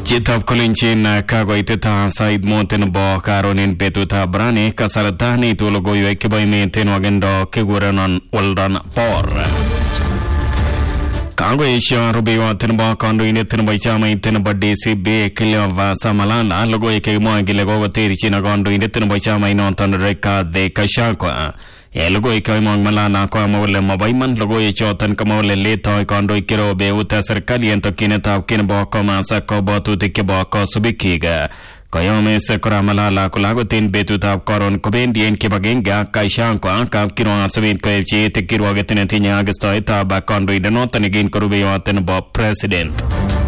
Chitab Kolinchen kagoiteta Said Mountain Bo Karonin Petuta Brani Kasaratani Tulogo Yakibai maintain Wagendo Kiguran Waldan Por Kago Asia Rubiwa Tenba Kondo in Tenbachama in Tenba DCB Kilova Samalana Logo Ekemo Gilego Terichina Gondo in Tenbachama in Reka de Kashakwa Elogo Ikamong Malana Kamole Mobaiman Logo Chotan Kamole Leto Kondo Ikiro Beuta Serkali and Tokineta Kinbo Komasa Kobo to Tikiboko Subikiga Koyome Sekora Malala Kulagotin Betuta Koron Kobendi and Kibaginga Kaishanko Kiro Savin Koechi Tikiro Getinetinya Agustoita Bakondo in the North and again Korubio Tenbo President.